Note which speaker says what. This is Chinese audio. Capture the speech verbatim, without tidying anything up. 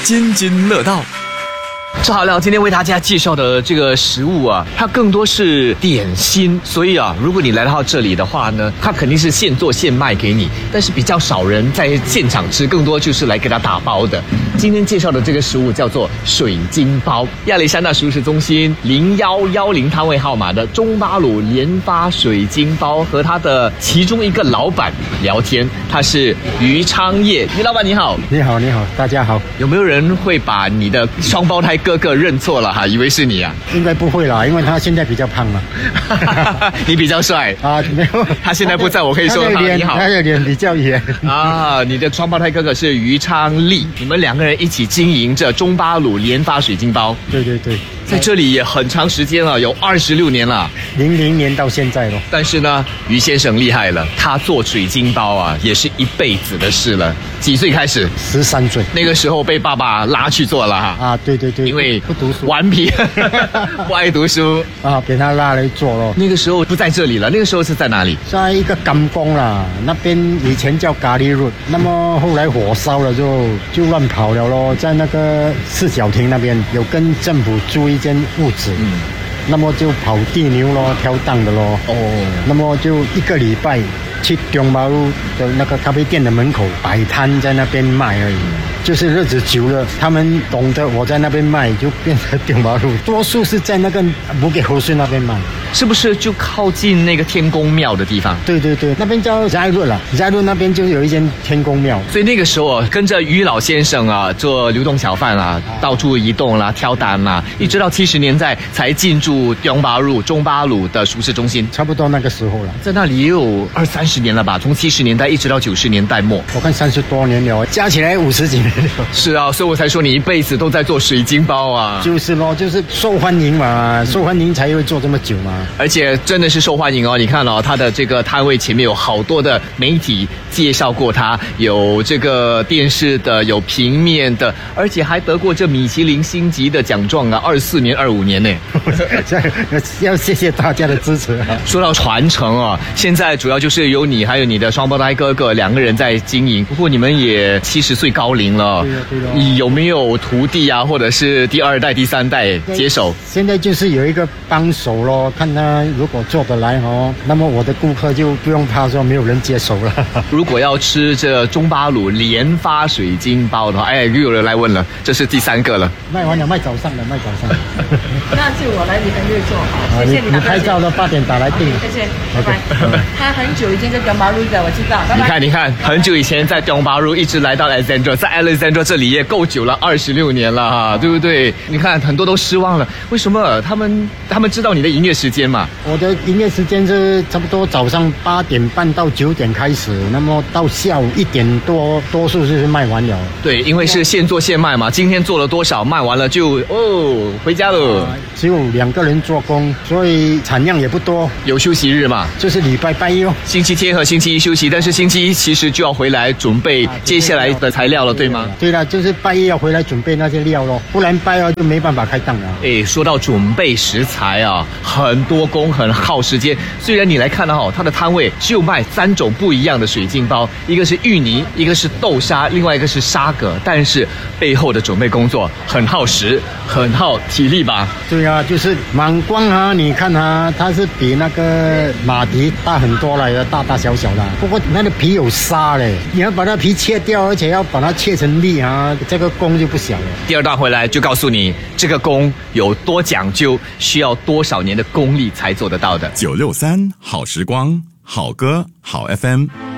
Speaker 1: 津津乐道。吃好料，今天为大家介绍的这个食物啊，它更多是点心，所以啊，如果你来到这里的话呢，它肯定是现做现卖给你，但是比较少人在现场吃，更多就是来给它打包的。今天介绍的这个食物叫做水晶包，亚历山大熟食中心零幺幺零摊位号码的中巴鲁联发水晶包和他的其中一个老板聊天，他是于昌业，于老板你好。
Speaker 2: 你好，你好，大家好。
Speaker 1: 有没有人会把你的双胞胎哥哥认错了哈，以为是你啊？
Speaker 2: 应该不会啦，因为他现在比较胖了。
Speaker 1: 你比较帅
Speaker 2: 啊，没有，
Speaker 1: 他现在不在，我可以说他你好。
Speaker 2: 他的脸比较圆
Speaker 1: 啊。你的双胞胎哥哥是于昌利，你们两个人一起经营着中巴鲁联发水晶包。
Speaker 2: 对对对，
Speaker 1: 在这里也很长时间了，有二十六年了，
Speaker 2: 零零年到现在了。
Speaker 1: 但是呢，于先生厉害了，他做水晶包啊，也是一辈子的事了。几岁开始？
Speaker 2: 十三岁。
Speaker 1: 那个时候被爸爸拉去做了哈。
Speaker 2: 啊，对对对，
Speaker 1: 因为
Speaker 2: 不读书，
Speaker 1: 顽皮，不爱读书
Speaker 2: 啊，给他拉来做咯。
Speaker 1: 那个时候不在这里了，那个时候是在哪里？
Speaker 2: 在一个甘工啦，那边以前叫咖喱路，那么后来火烧了就就乱跑了咯，在那个四角亭那边有跟政府租一间屋子。嗯，那么就跑地牛咯，挑担的咯。哦，那么就一个礼拜去中巴路的那个咖啡店的门口摆摊，在那边卖而已。就是日子久了，他们懂得我在那边卖，就变成中巴路。多数是在那个不给侯顺那边卖，
Speaker 1: 是不是就靠近那个天公庙的地方？
Speaker 2: 对对对，那边叫斋路了，斋路那边就有一间天公庙。
Speaker 1: 所以那个时候跟着于老先生啊，做流动小贩啊，到处移动啦、挑单啦，一直到七十年代才进驻中巴路中巴鲁的熟食中心。
Speaker 2: 差不多那个时候了，
Speaker 1: 在那里也有二三十年了吧？从七十年代一直到九十年代末，
Speaker 2: 我看三十多年了，加起来五十几年了。
Speaker 1: 是啊，所以我才说你一辈子都在做水晶包啊。
Speaker 2: 就是咯，就是受欢迎嘛，受欢迎才会做这么久嘛。
Speaker 1: 而且真的是受欢迎哦，你看哦，他的这个摊位前面有好多的媒体介绍过他，有这个电视的，有平面的，而且还得过这米其林星级的奖状啊，二四年、二五年呢。
Speaker 2: 要谢谢大家的支持啊。
Speaker 1: 说到传承啊，现在主要就是有你还有你的双胞胎哥哥两个人在经营，不过你们也七十岁高龄了，
Speaker 2: 对啊对啊，
Speaker 1: 你有没有徒弟啊，或者是第二代、第三代接手？
Speaker 2: 现在就是有一个帮手咯，看他如果做得来哦，那么我的顾客就不用怕说没有人接手了。
Speaker 1: 如果要吃这中巴鲁联发水晶包的话，哎，又有人来问了，这是第三个了。
Speaker 2: 卖完了，卖早上的，卖早上的。
Speaker 3: 那是我来，你还没有做好，谢谢你。
Speaker 2: 你拍照的八点打来订。
Speaker 3: 谢谢，拜拜。他很久已经在中巴路的，我知道。
Speaker 1: 你看，你看，很久以前在中巴路，一直来到 Alexandra， 在 Alexandra 这里也够久了，二十六年了哈，对不对？你看很多都失望了，为什么？他们他们知道你的营业时间嘛？
Speaker 2: 我的营业时间是差不多早上八点半到九点开始，那么到下午一点多，多数就是卖完了。
Speaker 1: 对，因为是现做现卖嘛，今天做了多少，卖完了就哦回家了。
Speaker 2: 啊、只有两个人做工，所以产量也不多。
Speaker 1: 有休息日嘛？
Speaker 2: 就是礼拜拜一哦，
Speaker 1: 星期天和星期一休息，但是星期一其实就要回来准备接下来的材料了，对吗？
Speaker 2: 对了，就是拜一要回来准备那些料咯，不然拜二就没办法开档了。
Speaker 1: 哎，说到准备食材啊，很多工很耗时间。虽然你来看到哦，它的摊位就卖三种不一样的水晶包，一个是芋泥，一个是豆沙，另外一个是沙葛，但是背后的准备工作很耗时，很耗体力吧？
Speaker 2: 对啊，就是满光啊，你看啊，它是比那个马蹄大很多了，大大小小的。不过它的皮有沙嘞，你要把它皮切掉，而且要把它切成粒啊，这个工就不小了。
Speaker 1: 第二段回来就告诉你这个工有多讲究，需要多少年的功力才做得到的。
Speaker 4: 九六三好时光，好歌好 F M。